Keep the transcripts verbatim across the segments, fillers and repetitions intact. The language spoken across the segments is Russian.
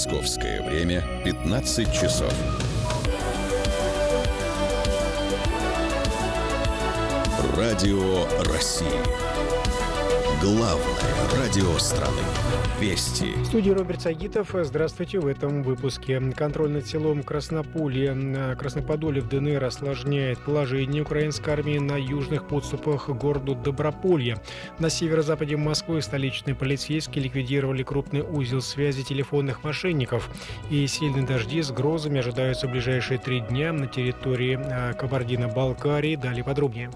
Московское время пятнадцать часов. Радио России. Главное радио страны. Вести. В студии Роберт Сагитов. Здравствуйте. В этом выпуске. Контроль над селом Краснополье, Красноподолье в ДНР осложняет положение украинской армии на южных подступах к городу Доброполье. На северо-западе Москвы столичные полицейские ликвидировали крупный узел связи телефонных мошенников. И сильные дожди с грозами ожидаются в ближайшие три дня на территории Кабардино-Балкарии. Далее подробнее.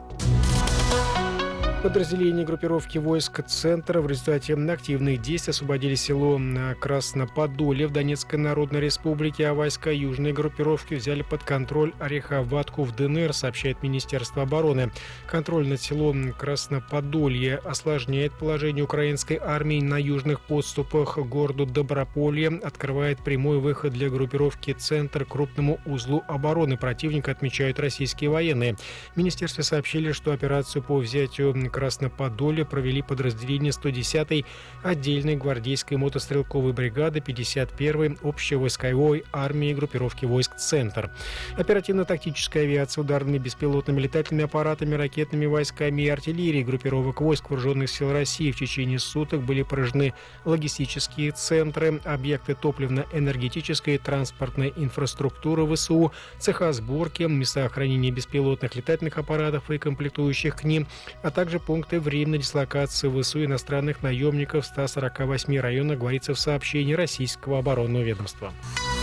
Подразделения группировки войск «Центр» в результате активных действий освободили село Красноподолье в Донецкой Народной Республике, а войска южной группировки взяли под контроль Ореховатку в ДНР, сообщает Министерство обороны. Контроль над селом Красноподолье осложняет положение украинской армии на южных подступах к городу Доброполье, открывает прямой выход для группировки «Центр» к крупному узлу обороны противника, отмечают российские военные. В министерстве сообщили, что операцию по взятию Красноподолье провели подразделения сто десятой отдельной гвардейской мотострелковой бригады пятьдесят первой общевойсковой армии группировки войск «Центр». Оперативно-тактическая авиация, ударными беспилотными летательными аппаратами, ракетными войсками и артиллерией группировок войск Вооруженных сил России в течение суток были поражены логистические центры, объекты топливно-энергетической и транспортной инфраструктуры ВСУ, цеха сборки, места хранения беспилотных летательных аппаратов и комплектующих к ним, а также пункты временной дислокации ВСУ иностранных наемников в ста сорока восьми районах, говорится в сообщении российского оборонного ведомства.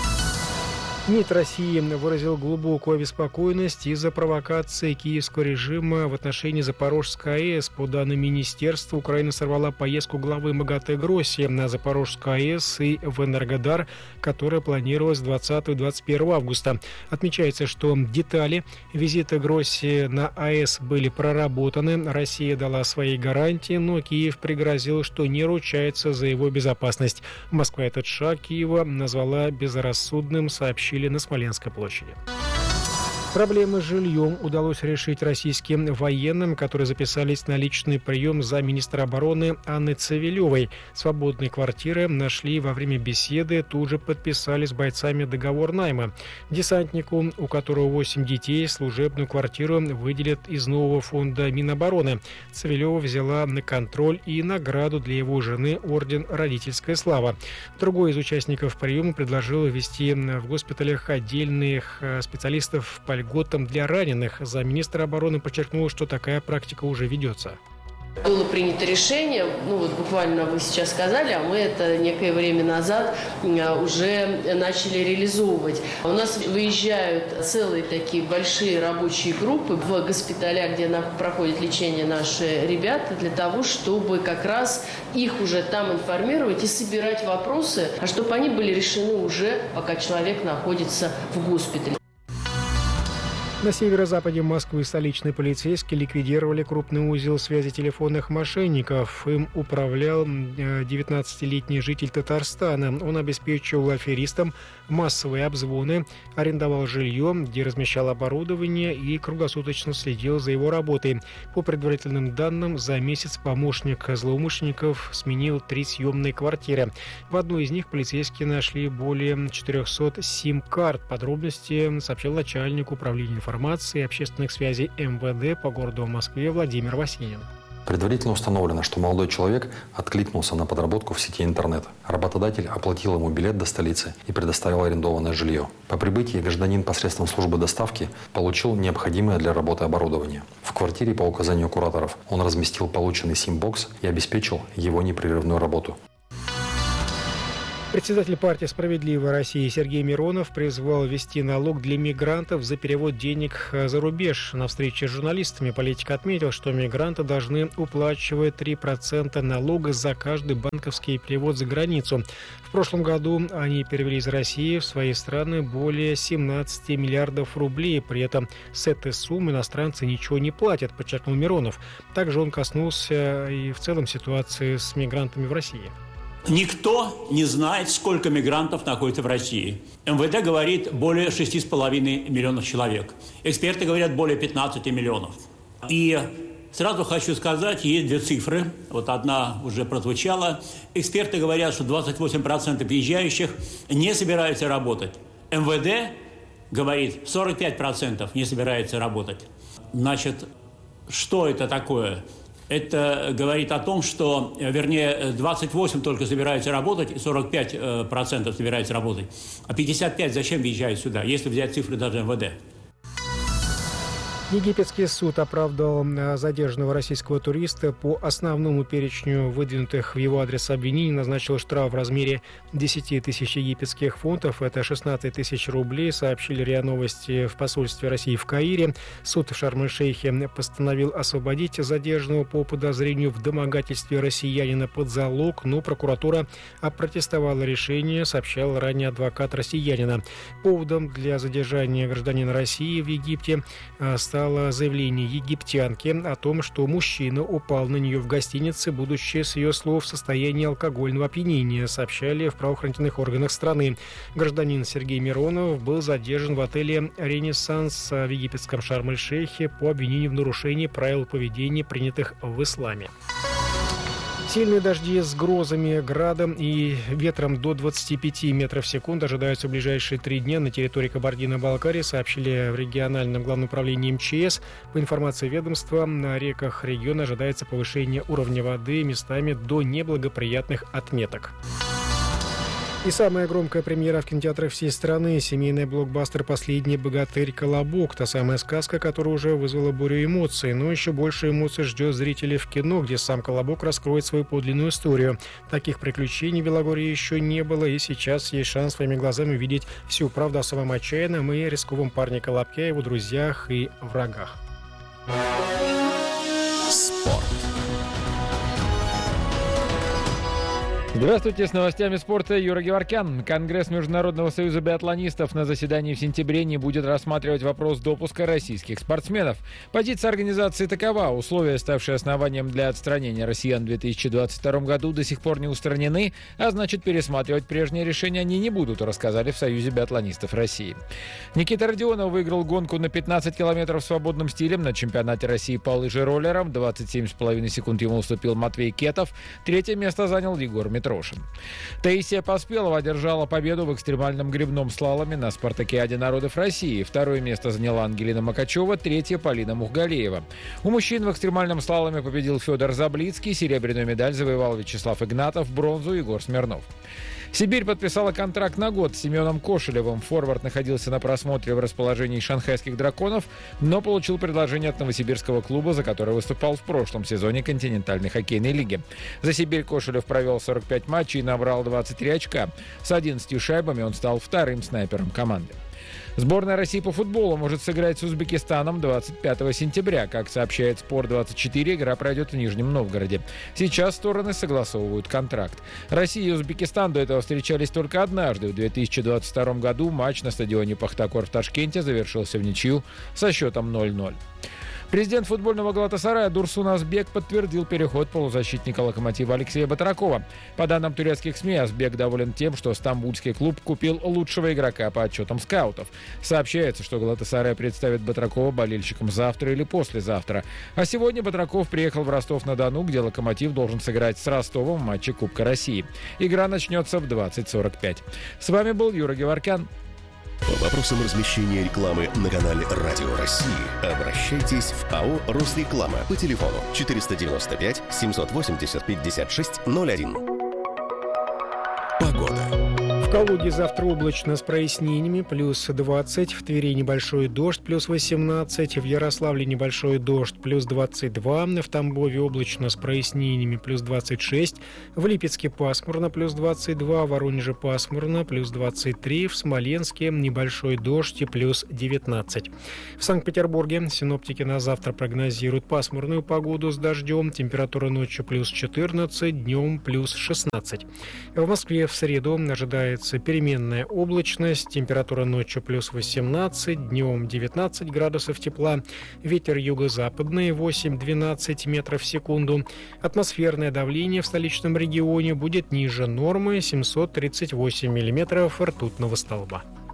МИД России выразил глубокую обеспокоенность из-за провокации киевского режима в отношении Запорожской АЭС. По данным Министерства, Украина сорвала поездку главы МАГАТЭ Гросси на Запорожскую АЭС и в Энергодар, которая планировалась двадцатого и двадцать первого августа. Отмечается, что детали визита Гросси на АЭС были проработаны. Россия дала свои гарантии, но Киев пригрозил, что не ручается за его безопасность. Москва этот шаг Киева назвала безрассудным, сообщили на Смоленской площади. Проблемы с жильем удалось решить российским военным, которые записались на личный прием за министра обороны Анны Цивилевой. Свободные квартиры нашли во время беседы, тут же подписали с бойцами договор найма. Десантнику, у которого восемь детей, служебную квартиру выделят из нового фонда Минобороны. Цивилева взяла на контроль и награду для его жены орден «Родительская слава». Другой из участников приема предложил ввести в госпиталях отдельных специалистов по льготам для раненых. Замминистра обороны подчеркнул, что такая практика уже ведется. Было принято решение, ну вот буквально вы сейчас сказали, а мы это некое время назад уже начали реализовывать. У нас выезжают целые такие большие рабочие группы в госпиталя, где проходит лечение наши ребята, для того, чтобы как раз их уже там информировать и собирать вопросы, а чтобы они были решены уже, пока человек находится в госпитале. На северо-западе Москвы столичные полицейские ликвидировали крупный узел связи телефонных мошенников. Им управлял девятнадцатилетний житель Татарстана. Он обеспечивал аферистам массовые обзвоны, арендовал жилье, где размещал оборудование и круглосуточно следил за его работой. По предварительным данным, за месяц помощник злоумышленников сменил три съемные квартиры. В одной из них полицейские нашли более четырехсот сим-карт. Подробности сообщил начальник управления информации и общественных связей эм вэ дэ по городу Москве Владимир Васинин. Предварительно установлено, что молодой человек откликнулся на подработку в сети интернет. Работодатель оплатил ему билет до столицы и предоставил арендованное жилье. По прибытии гражданин посредством службы доставки получил необходимое для работы оборудование. В квартире по указанию кураторов он разместил полученный сим-бокс и обеспечил его непрерывную работу. Председатель партии «Справедливая Россия» Сергей Миронов призвал ввести налог для мигрантов за перевод денег за рубеж. На встрече с журналистами политик отметил, что мигранты должны уплачивать три процента налога за каждый банковский перевод за границу. В прошлом году они перевели из России в свои страны более семнадцать миллиардов рублей. При этом с этой суммы иностранцы ничего не платят, подчеркнул Миронов. Также он коснулся и в целом ситуации с мигрантами в России. Никто не знает, сколько мигрантов находится в России. эм вэ дэ говорит более шести с половиной миллионов человек. Эксперты говорят более пятнадцати миллионов. И Сразу хочу сказать, есть две цифры. Вот одна уже прозвучала. Эксперты говорят, что двадцать восемь процентов въезжающих не собираются работать. эм вэ дэ говорит, сорок пять процентов не собирается работать. Значит, что это такое? Это говорит о том, что, вернее, двадцать восемь только собираются работать, и сорок пять процентов собираются работать. А пятьдесят пять зачем въезжают сюда, если взять цифры даже эм вэ дэ? Египетский суд оправдал задержанного российского туриста по основному перечню выдвинутых в его адрес обвинений, назначил штраф в размере десять тысяч египетских фунтов, это шестнадцать тысяч рублей, сообщили РИА Новости в посольстве России в Каире. Суд в Шарм-эль-Шейхе постановил освободить задержанного по подозрению в домогательстве россиянина под залог, но прокуратура опротестовала решение, сообщал ранее адвокат россиянина. Поводом для задержания гражданина России в Египте стал стало заявление египтянки о том, что мужчина упал на нее в гостинице, будучи, с ее слов, в состоянии алкогольного опьянения, сообщали в правоохранительных органах страны. Гражданин Сергей Миронов был задержан в отеле «Ренессанс» в египетском Шарм-эль-Шейхе по обвинению в нарушении правил поведения, принятых в исламе. Сильные дожди с грозами, градом и ветром до двадцати пяти метров в секунду ожидаются в ближайшие три дня на территории Кабардино-Балкарии, сообщили в региональном главном управлении эм че эс. По информации ведомства, на реках региона ожидается повышение уровня воды местами до неблагоприятных отметок. И самая громкая премьера в кинотеатрах всей страны – семейный блокбастер «Последний богатырь Колобок». Та самая сказка, которая уже вызвала бурю эмоций. Но еще больше эмоций ждет зрителей в кино, где сам Колобок раскроет свою подлинную историю. Таких приключений в Белогорье еще не было, и сейчас есть шанс своими глазами увидеть всю правду о самом отчаянном и рисковом парне Колобке, его друзьях и врагах. Спорт. Здравствуйте, с новостями спорта Юра Геворкян. Конгресс Международного союза биатлонистов на заседании в сентябре не будет рассматривать вопрос допуска российских спортсменов. Позиция организации такова: условия, ставшие основанием для отстранения россиян в две тысячи двадцать втором году, до сих пор не устранены, а значит, пересматривать прежние решения они не будут, рассказали в Союзе биатлонистов России. Никита Родионов выиграл гонку на пятнадцать километров свободным стилем на чемпионате России по лыжероллерам. двадцать семь с половиной секунд ему уступил Матвей Кетов. Третье место занял Егор Митрошин. Таисия Поспелова одержала победу в экстремальном гребном слаломе на Спартакиаде народов России. Второе место заняла Ангелина Макачева, третье – Полина Мухгалеева. У мужчин в экстремальном слаломе победил Федор Заблицкий, серебряную медаль завоевал Вячеслав Игнатов, бронзу – Егор Смирнов. Сибирь подписала контракт на год с Семеном Кошелевым. Форвард находился на просмотре в расположении шанхайских драконов, но получил предложение от новосибирского клуба, за который выступал в прошлом сезоне континентальной хоккейной лиги. За Сибирь Кошелев провел сорок пять матчей и набрал двадцать три очка. С одиннадцатью шайбами он стал вторым снайпером команды. Сборная России по футболу может сыграть с Узбекистаном двадцать пятого сентября. Как сообщает Спорт двадцать четыре, игра пройдет в Нижнем Новгороде. Сейчас стороны согласовывают контракт. Россия и Узбекистан до этого встречались только однажды. В две тысячи двадцать втором году матч на стадионе Пахтакор в Ташкенте завершился в ничью со счетом ноль ноль. Президент футбольного Галатасарая Дурсун Азбек подтвердил переход полузащитника «Локомотива» Алексея Батракова. По данным турецких СМИ, Азбек доволен тем, что стамбульский клуб купил лучшего игрока по отчетам скаутов. Сообщается, что Галатасарай представит Батракова болельщикам завтра или послезавтра. А сегодня Батраков приехал в Ростов-на-Дону, где «Локомотив» должен сыграть с Ростовом в матче Кубка России. Игра начнется в двадцать сорок пять. С вами был Юра Геворкян. По вопросам размещения рекламы на канале «Радио России» обращайтесь в АО «Росреклама» по телефону четыреста девяносто пять семьсот восемьдесят пятьдесят шесть ноль один. Погода. В Калуге завтра облачно с прояснениями, плюс двадцать, в Твери небольшой дождь, плюс восемнадцать, в Ярославле небольшой дождь, плюс двадцать два, в Тамбове облачно с прояснениями, плюс двадцать шесть, в Липецке пасмурно, плюс двадцать два, в Воронеже пасмурно, плюс двадцать три, в Смоленске небольшой дождь и плюс девятнадцать. В Санкт-Петербурге синоптики на завтра прогнозируют пасмурную погоду с дождем, температура ночью плюс четырнадцать, днем плюс шестнадцать. В Москве в среду ожидается переменная облачность, температура ночью плюс восемнадцать, днем девятнадцать градусов тепла, ветер юго-западный восемь-двенадцать метров в секунду. Атмосферное давление в столичном регионе будет ниже нормы семьсот тридцать восемь миллиметров ртутного столба.